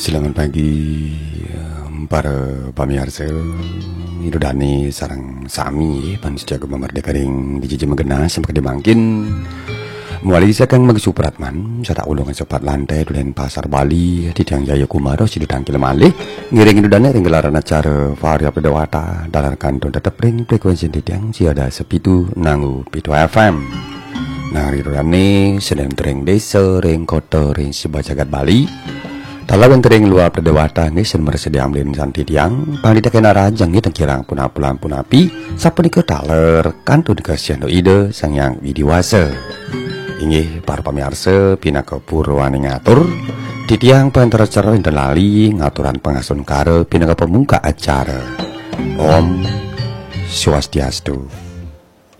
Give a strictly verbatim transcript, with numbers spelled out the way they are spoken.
Selamat pagi em, para pamirsa. Idodani sarang sami pan sejaga memerdeka ring di jiji megena sampai dimangkin. Muali sakang magsupratman sata ulungan cepat lantai dulen pasar Bali di tiang Jaya Kumaro si dudang kilemali ngiring idodani ring gelaran acara varia pedawata dalam kantun tetap ring frekuensi di tiang siada sepitu nangu pitu F M. Nah idodani sedang tering desa ring kota ring sebajagat Bali. Talagang kering luar pedewata ngi sen mersedia amlin santi tiang pandita kena rajang ngi tengkirang punapulan punapi sapun ke taler kantu dikasihan do ide sang yang widiwasa. Inggih para pamirsa pina kepuruan ngatur di tiang pantara cara dan lali ngaturan pengasun kare pina ke pemuka acara. Om Swastiastu.